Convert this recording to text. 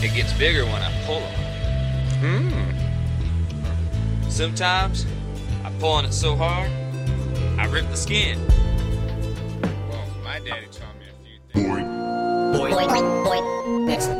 It gets bigger when I pull on it. Sometimes I pull on it so hard, I rip the skin. Well, my daddy taught me a few things. Boy. Next.